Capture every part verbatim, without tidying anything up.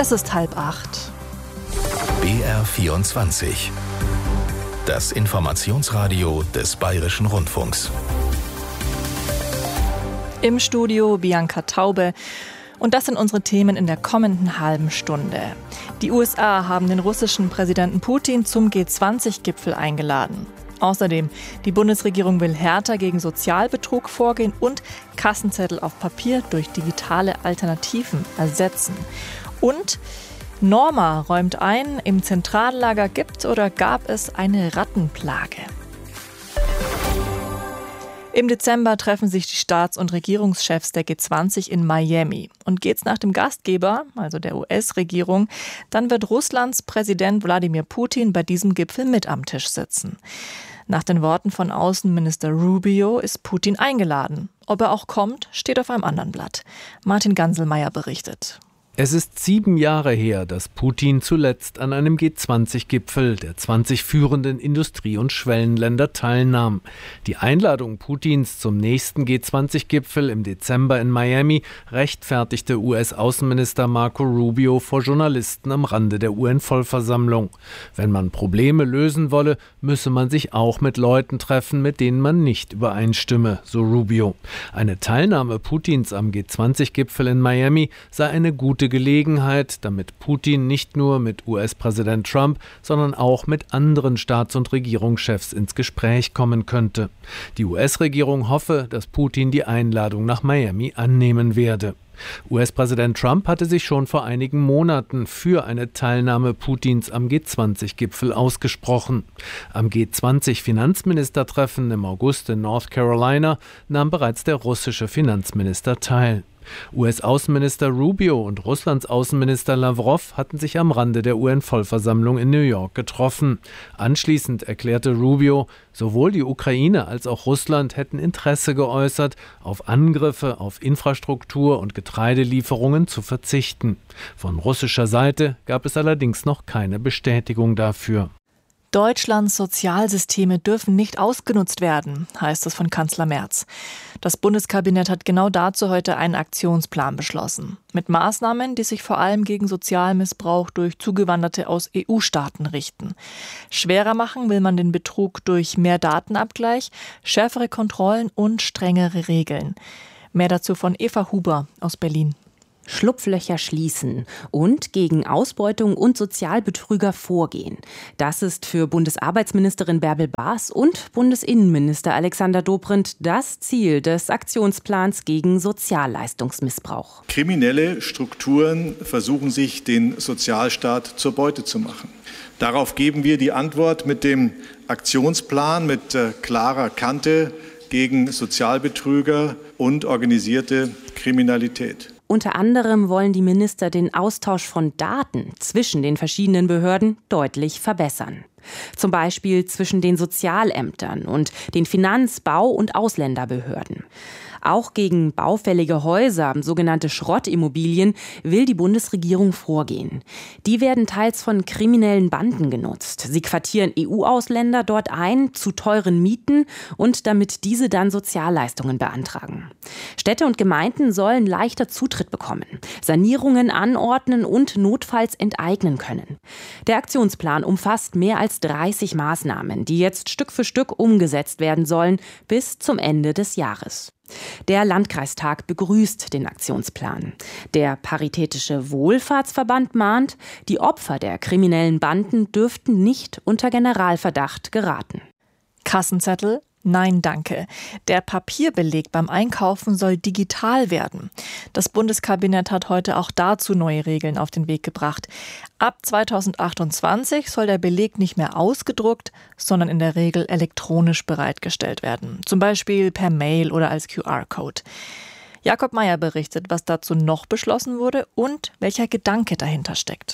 Es ist halb acht. B R vierundzwanzig. Das Informationsradio des Bayerischen Rundfunks. Im Studio Bianca Taube. Und das sind unsere Themen in der kommenden halben Stunde. Die U S A haben den russischen Präsidenten Putin zum G zwanzig Gipfel eingeladen. Außerdem, die Bundesregierung will härter gegen Sozialbetrug vorgehen und Kassenzettel auf Papier durch digitale Alternativen ersetzen. Und Norma räumt ein, im Zentrallager gibt oder gab es eine Rattenplage. Im Dezember treffen sich die Staats- und Regierungschefs der G zwanzig in Miami. Und geht's nach dem Gastgeber, also der U S-Regierung, dann wird Russlands Präsident Wladimir Putin bei diesem Gipfel mit am Tisch sitzen. Nach den Worten von Außenminister Rubio ist Putin eingeladen. Ob er auch kommt, steht auf einem anderen Blatt. Martin Ganselmeier berichtet. Es ist sieben Jahre her, dass Putin zuletzt an einem G zwanzig Gipfel der zwanzig führenden Industrie- und Schwellenländer teilnahm. Die Einladung Putins zum nächsten G zwanzig Gipfel im Dezember in Miami rechtfertigte U S-Außenminister Marco Rubio vor Journalisten am Rande der U N-Vollversammlung. Wenn man Probleme lösen wolle, müsse man sich auch mit Leuten treffen, mit denen man nicht übereinstimme, so Rubio. Eine Teilnahme Putins am G zwanzig Gipfel in Miami sei eine gute Gelegenheit, damit Putin nicht nur mit U S-Präsident Trump, sondern auch mit anderen Staats- und Regierungschefs ins Gespräch kommen könnte. Die U S-Regierung hoffe, dass Putin die Einladung nach Miami annehmen werde. U S-Präsident Trump hatte sich schon vor einigen Monaten für eine Teilnahme Putins am G zwanzig Gipfel ausgesprochen. Am G zwanzig Finanzministertreffen im August in North Carolina nahm bereits der russische Finanzminister teil. U S-Außenminister Rubio und Russlands Außenminister Lavrov hatten sich am Rande der U N-Vollversammlung in New York getroffen. Anschließend erklärte Rubio, sowohl die Ukraine als auch Russland hätten Interesse geäußert, auf Angriffe auf Infrastruktur und Getreidelieferungen zu verzichten. Von russischer Seite gab es allerdings noch keine Bestätigung dafür. Deutschlands Sozialsysteme dürfen nicht ausgenutzt werden, heißt es von Kanzler Merz. Das Bundeskabinett hat genau dazu heute einen Aktionsplan beschlossen. Mit Maßnahmen, die sich vor allem gegen Sozialmissbrauch durch Zugewanderte aus E U-Staaten richten. Schwerer machen will man den Betrug durch mehr Datenabgleich, schärfere Kontrollen und strengere Regeln. Mehr dazu von Eva Huber aus Berlin. Schlupflöcher schließen und gegen Ausbeutung und Sozialbetrüger vorgehen. Das ist für Bundesarbeitsministerin Bärbel Baas und Bundesinnenminister Alexander Dobrindt das Ziel des Aktionsplans gegen Sozialleistungsmissbrauch. Kriminelle Strukturen versuchen sich, den Sozialstaat zur Beute zu machen. Darauf geben wir die Antwort mit dem Aktionsplan mit äh, klarer Kante gegen Sozialbetrüger und organisierte Kriminalität. Unter anderem wollen die Minister den Austausch von Daten zwischen den verschiedenen Behörden deutlich verbessern. Zum Beispiel zwischen den Sozialämtern und den Finanz-, Bau- und Ausländerbehörden. Auch gegen baufällige Häuser, sogenannte Schrottimmobilien, will die Bundesregierung vorgehen. Die werden teils von kriminellen Banden genutzt. Sie quartieren E U-Ausländer dort ein, zu teuren Mieten und damit diese dann Sozialleistungen beantragen. Städte und Gemeinden sollen leichter Zutritt bekommen, Sanierungen anordnen und notfalls enteignen können. Der Aktionsplan umfasst mehr als dreißig Maßnahmen, die jetzt Stück für Stück umgesetzt werden sollen bis zum Ende des Jahres. Der Landkreistag begrüßt den Aktionsplan. Der Paritätische Wohlfahrtsverband mahnt, die Opfer der kriminellen Banden dürften nicht unter Generalverdacht geraten. Kassenzettel? Nein, danke. Der Papierbeleg beim Einkaufen soll digital werden. Das Bundeskabinett hat heute auch dazu neue Regeln auf den Weg gebracht. Ab zweitausendachtundzwanzig soll der Beleg nicht mehr ausgedruckt, sondern in der Regel elektronisch bereitgestellt werden. Zum Beispiel per Mail oder als Q R-Code. Jakob Meyer berichtet, was dazu noch beschlossen wurde und welcher Gedanke dahinter steckt.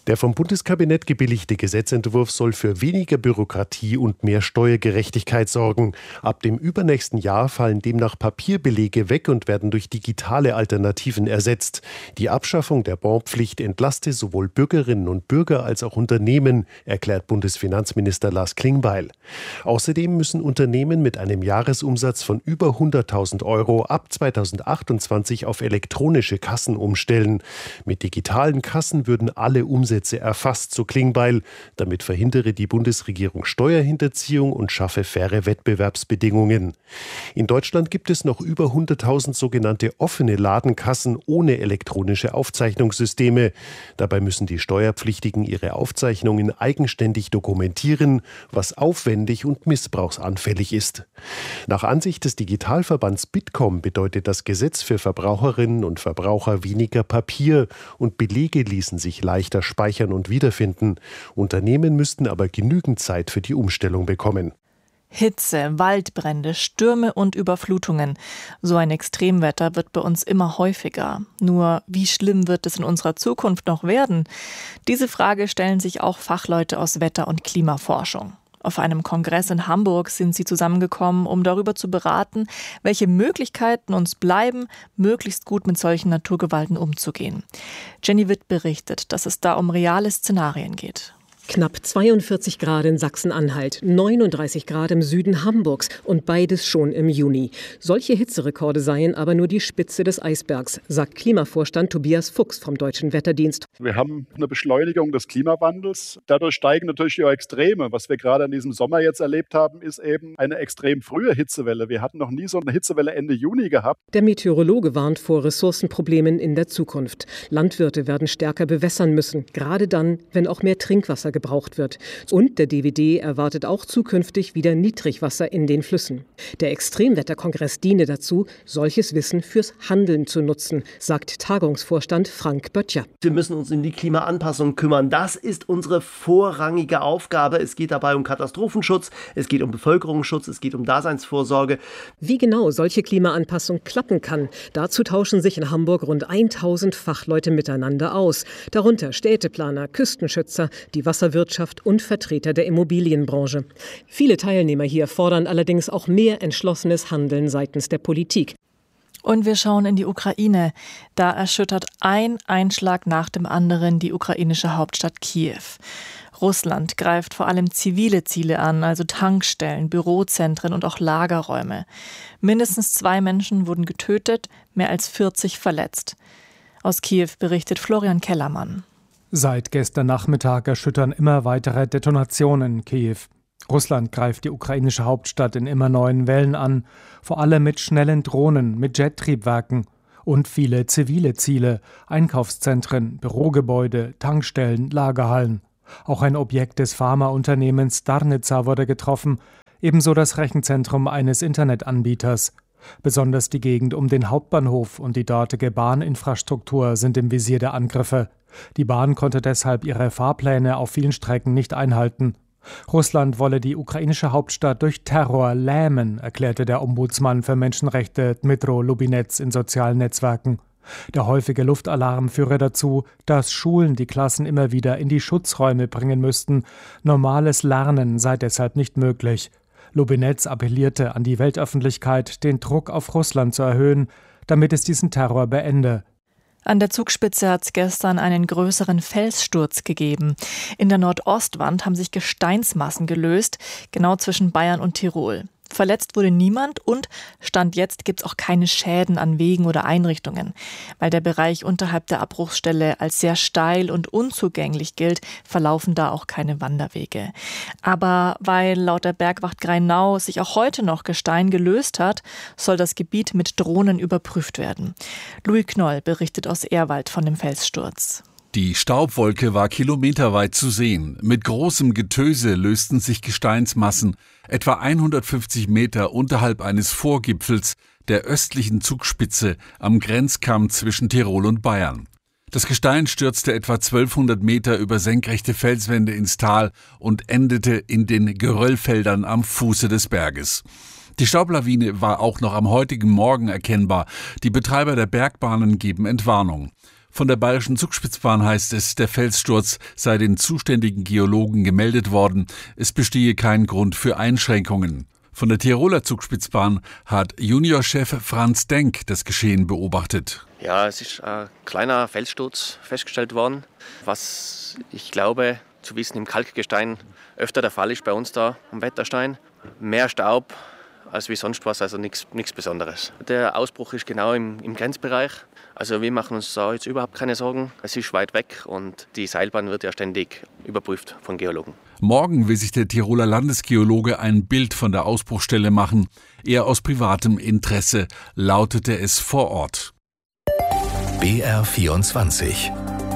Der vom Bundeskabinett gebilligte Gesetzentwurf soll für weniger Bürokratie und mehr Steuergerechtigkeit sorgen. Ab dem übernächsten Jahr fallen demnach Papierbelege weg und werden durch digitale Alternativen ersetzt. Die Abschaffung der Bonpflicht entlaste sowohl Bürgerinnen und Bürger als auch Unternehmen, erklärt Bundesfinanzminister Lars Klingbeil. Außerdem müssen Unternehmen mit einem Jahresumsatz von über hunderttausend Euro ab zweitausendzweiundzwanzig auf elektronische Kassen umstellen. Mit digitalen Kassen würden alle Umsätze erfasst, so Klingbeil. Damit verhindere die Bundesregierung Steuerhinterziehung und schaffe faire Wettbewerbsbedingungen. In Deutschland gibt es noch über hunderttausend sogenannte offene Ladenkassen ohne elektronische Aufzeichnungssysteme. Dabei müssen die Steuerpflichtigen ihre Aufzeichnungen eigenständig dokumentieren, was aufwendig und missbrauchsanfällig ist. Nach Ansicht des Digitalverbands Bitkom bedeutet das Gesetz für Verbraucherinnen und Verbraucher weniger Papier und Belege ließen sich leichter speichern und wiederfinden. Unternehmen müssten aber genügend Zeit für die Umstellung bekommen. Hitze, Waldbrände, Stürme und Überflutungen. So ein Extremwetter wird bei uns immer häufiger. Nur wie schlimm wird es in unserer Zukunft noch werden? Diese Frage stellen sich auch Fachleute aus Wetter- und Klimaforschung. Auf einem Kongress in Hamburg sind sie zusammengekommen, um darüber zu beraten, welche Möglichkeiten uns bleiben, möglichst gut mit solchen Naturgewalten umzugehen. Jenny Witt berichtet, dass es da um reale Szenarien geht. Knapp zweiundvierzig Grad in Sachsen-Anhalt, neununddreißig Grad im Süden Hamburgs und beides schon im Juni. Solche Hitzerekorde seien aber nur die Spitze des Eisbergs, sagt Klimavorstand Tobias Fuchs vom Deutschen Wetterdienst. Wir haben eine Beschleunigung des Klimawandels. Dadurch steigen natürlich die Extreme. Was wir gerade in diesem Sommer jetzt erlebt haben, ist eben eine extrem frühe Hitzewelle. Wir hatten noch nie so eine Hitzewelle Ende Juni gehabt. Der Meteorologe warnt vor Ressourcenproblemen in der Zukunft. Landwirte werden stärker bewässern müssen, gerade dann, wenn auch mehr Trinkwasser gebraucht wird. Und der D W D erwartet auch zukünftig wieder Niedrigwasser in den Flüssen. Der Extremwetterkongress diene dazu, solches Wissen fürs Handeln zu nutzen, sagt Tagungsvorstand Frank Böttcher. Wir müssen uns um die Klimaanpassung kümmern. Das ist unsere vorrangige Aufgabe. Es geht dabei um Katastrophenschutz, es geht um Bevölkerungsschutz, es geht um Daseinsvorsorge. Wie genau solche Klimaanpassung klappen kann, dazu tauschen sich in Hamburg rund tausend Fachleute miteinander aus. Darunter Städteplaner, Küstenschützer, die Wasser Wirtschaft und Vertreter der Immobilienbranche. Viele Teilnehmer hier fordern allerdings auch mehr entschlossenes Handeln seitens der Politik. Und wir schauen in die Ukraine. Da erschüttert ein Einschlag nach dem anderen die ukrainische Hauptstadt Kiew. Russland greift vor allem zivile Ziele an, also Tankstellen, Bürozentren und auch Lagerräume. Mindestens zwei Menschen wurden getötet, mehr als vierzig verletzt. Aus Kiew berichtet Florian Kellermann. Seit gestern Nachmittag erschüttern immer weitere Detonationen Kiew. Russland greift die ukrainische Hauptstadt in immer neuen Wellen an, vor allem mit schnellen Drohnen, mit Jettriebwerken und viele zivile Ziele, Einkaufszentren, Bürogebäude, Tankstellen, Lagerhallen. Auch ein Objekt des Pharmaunternehmens Darnica wurde getroffen, ebenso das Rechenzentrum eines Internetanbieters. Besonders die Gegend um den Hauptbahnhof und die dortige Bahninfrastruktur sind im Visier der Angriffe. Die Bahn konnte deshalb ihre Fahrpläne auf vielen Strecken nicht einhalten. Russland wolle die ukrainische Hauptstadt durch Terror lähmen, erklärte der Ombudsmann für Menschenrechte Dmytro Lubinets in sozialen Netzwerken. Der häufige Luftalarm führe dazu, dass Schulen die Klassen immer wieder in die Schutzräume bringen müssten. Normales Lernen sei deshalb nicht möglich. Lubinets appellierte an die Weltöffentlichkeit, den Druck auf Russland zu erhöhen, damit es diesen Terror beende. An der Zugspitze hat es gestern einen größeren Felssturz gegeben. In der Nordostwand haben sich Gesteinsmassen gelöst, genau zwischen Bayern und Tirol. Verletzt wurde niemand und Stand jetzt gibt es auch keine Schäden an Wegen oder Einrichtungen. Weil der Bereich unterhalb der Abbruchsstelle als sehr steil und unzugänglich gilt, verlaufen da auch keine Wanderwege. Aber weil laut der Bergwacht Grainau sich auch heute noch Gestein gelöst hat, soll das Gebiet mit Drohnen überprüft werden. Louis Knoll berichtet aus Ehrwald von dem Felssturz. Die Staubwolke war kilometerweit zu sehen. Mit großem Getöse lösten sich Gesteinsmassen, etwa hundertfünfzig Meter unterhalb eines Vorgipfels der östlichen Zugspitze am Grenzkamm zwischen Tirol und Bayern. Das Gestein stürzte etwa zwölfhundert Meter über senkrechte Felswände ins Tal und endete in den Geröllfeldern am Fuße des Berges. Die Staublawine war auch noch am heutigen Morgen erkennbar. Die Betreiber der Bergbahnen geben Entwarnung. Von der Bayerischen Zugspitzbahn heißt es, der Felssturz sei den zuständigen Geologen gemeldet worden. Es bestehe kein Grund für Einschränkungen. Von der Tiroler Zugspitzbahn hat Juniorchef Franz Denk das Geschehen beobachtet. Ja, es ist ein kleiner Felssturz festgestellt worden, was ich glaube zu wissen im Kalkgestein öfter der Fall ist bei uns da am Wetterstein. Mehr Staub als wie sonst was, also nichts Besonderes. Der Ausbruch ist genau im, im Grenzbereich. Also wir machen uns da jetzt überhaupt keine Sorgen. Es ist weit weg und die Seilbahn wird ja ständig überprüft von Geologen. Morgen will sich der Tiroler Landesgeologe ein Bild von der Ausbruchstelle machen. Eher aus privatem Interesse, lautete es vor Ort. B R vierundzwanzig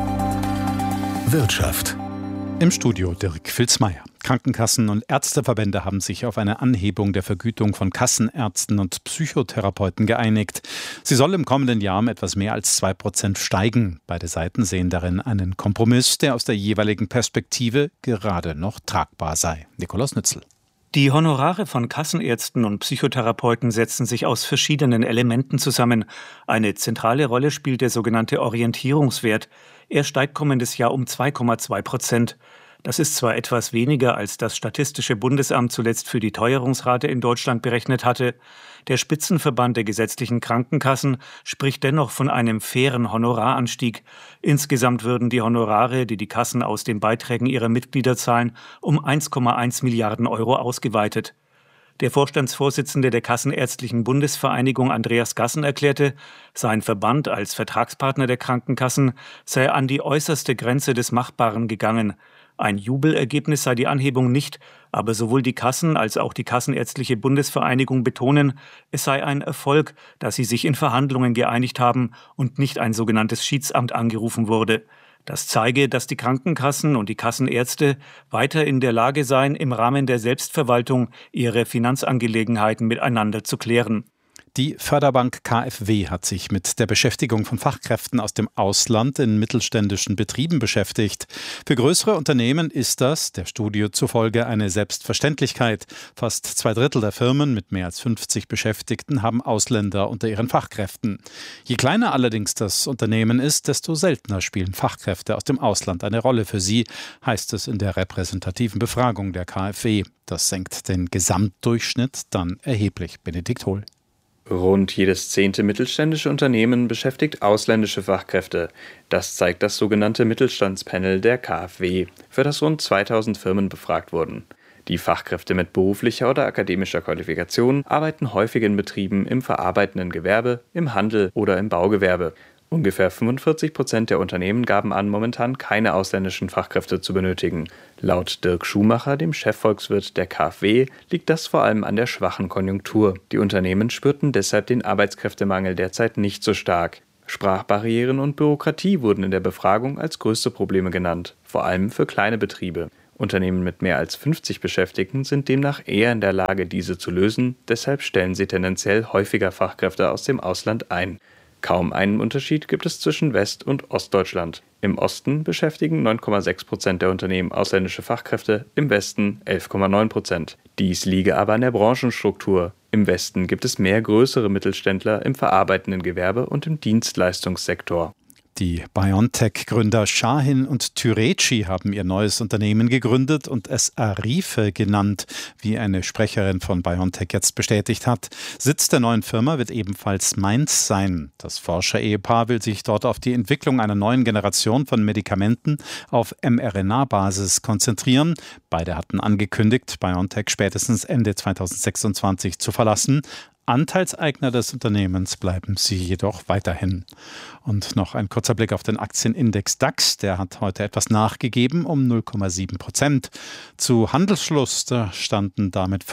Wirtschaft. Im Studio Dirk Filzmeier. Krankenkassen und Ärzteverbände haben sich auf eine Anhebung der Vergütung von Kassenärzten und Psychotherapeuten geeinigt. Sie soll im kommenden Jahr um etwas mehr als zwei Prozent steigen. Beide Seiten sehen darin einen Kompromiss, der aus der jeweiligen Perspektive gerade noch tragbar sei. Nikolaus Nützel. Die Honorare von Kassenärzten und Psychotherapeuten setzen sich aus verschiedenen Elementen zusammen. Eine zentrale Rolle spielt der sogenannte Orientierungswert. Er steigt kommendes Jahr um zwei Komma zwei Prozent. Das ist zwar etwas weniger, als das Statistische Bundesamt zuletzt für die Teuerungsrate in Deutschland berechnet hatte. Der Spitzenverband der gesetzlichen Krankenkassen spricht dennoch von einem fairen Honoraranstieg. Insgesamt würden die Honorare, die die Kassen aus den Beiträgen ihrer Mitglieder zahlen, um eins Komma eins Milliarden Euro ausgeweitet. Der Vorstandsvorsitzende der Kassenärztlichen Bundesvereinigung Andreas Gassen erklärte, sein Verband als Vertragspartner der Krankenkassen sei an die äußerste Grenze des Machbaren gegangen. Ein Jubelergebnis sei die Anhebung nicht, aber sowohl die Kassen als auch die Kassenärztliche Bundesvereinigung betonen, es sei ein Erfolg, dass sie sich in Verhandlungen geeinigt haben und nicht ein sogenanntes Schiedsamt angerufen wurde. Das zeige, dass die Krankenkassen und die Kassenärzte weiter in der Lage seien, im Rahmen der Selbstverwaltung ihre Finanzangelegenheiten miteinander zu klären. Die Förderbank K f W hat sich mit der Beschäftigung von Fachkräften aus dem Ausland in mittelständischen Betrieben beschäftigt. Für größere Unternehmen ist das, der Studie zufolge, eine Selbstverständlichkeit. Fast zwei Drittel der Firmen mit mehr als fünfzig Beschäftigten haben Ausländer unter ihren Fachkräften. Je kleiner allerdings das Unternehmen ist, desto seltener spielen Fachkräfte aus dem Ausland eine Rolle für sie, heißt es in der repräsentativen Befragung der K f W. Das senkt den Gesamtdurchschnitt dann erheblich. Benedikt Hohl. Rund jedes zehnte mittelständische Unternehmen beschäftigt ausländische Fachkräfte. Das zeigt das sogenannte Mittelstandspanel der K f W, für das rund zweitausend Firmen befragt wurden. Die Fachkräfte mit beruflicher oder akademischer Qualifikation arbeiten häufig in Betrieben im verarbeitenden Gewerbe, im Handel oder im Baugewerbe. Ungefähr fünfundvierzig Prozent der Unternehmen gaben an, momentan keine ausländischen Fachkräfte zu benötigen. Laut Dirk Schumacher, dem Chefvolkswirt der K f W, liegt das vor allem an der schwachen Konjunktur. Die Unternehmen spürten deshalb den Arbeitskräftemangel derzeit nicht so stark. Sprachbarrieren und Bürokratie wurden in der Befragung als größte Probleme genannt, vor allem für kleine Betriebe. Unternehmen mit mehr als fünfzig Beschäftigten sind demnach eher in der Lage, diese zu lösen, deshalb stellen sie tendenziell häufiger Fachkräfte aus dem Ausland ein. Kaum einen Unterschied gibt es zwischen West- und Ostdeutschland. Im Osten beschäftigen neun Komma sechs Prozent der Unternehmen ausländische Fachkräfte, im Westen elf Komma neun Prozent. Dies liege aber an der Branchenstruktur. Im Westen gibt es mehr größere Mittelständler im verarbeitenden Gewerbe und im Dienstleistungssektor. Die BioNTech-Gründer Shahin und Türeci haben ihr neues Unternehmen gegründet und es Arife genannt, wie eine Sprecherin von BioNTech jetzt bestätigt hat. Sitz der neuen Firma wird ebenfalls Mainz sein. Das Forscher-Ehepaar will sich dort auf die Entwicklung einer neuen Generation von Medikamenten auf mRNA-Basis konzentrieren. Beide hatten angekündigt, BioNTech spätestens Ende zweitausendsechsundzwanzig zu verlassen. Anteilseigner des Unternehmens bleiben sie jedoch weiterhin. Und noch ein kurzer Blick auf den Aktienindex DAX. Der hat heute etwas nachgegeben um null Komma sieben Prozent. Zu Handelsschluss da standen damit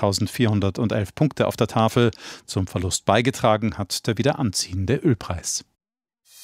fünfundzwanzigtausendvierhundertelf Punkte auf der Tafel. Zum Verlust beigetragen hat der wieder anziehende Ölpreis.